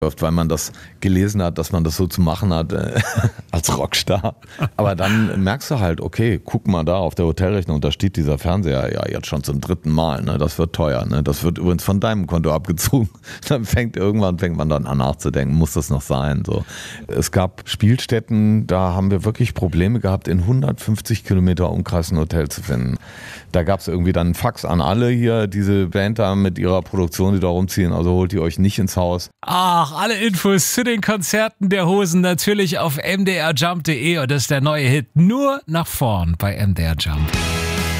weil man das gelesen hat, dass man das so zu machen hat als Rockstar. Aber dann merkst du halt, okay, guck mal da auf der Hotelrechnung, da steht dieser Fernseher ja jetzt schon zum 3. Mal. Ne? Das wird teuer. Ne? Das wird übrigens von deinem Konto abgezogen. Dann fängt man dann an nachzudenken, muss das noch sein? So. Es gab Spielstätten, da haben wir wirklich Probleme gehabt, in 150 Kilometer Umkreis ein Hotel zu finden. Da gab es irgendwie dann einen Fax an alle hier, diese Band da mit ihrer Produktion, die da rumziehen, also holt ihr euch nicht ins Haus. Ach, alle Infos zu den Konzerten der Hosen natürlich auf mdrjump.de und das ist der neue Hit Nur nach vorn bei MDR Jump.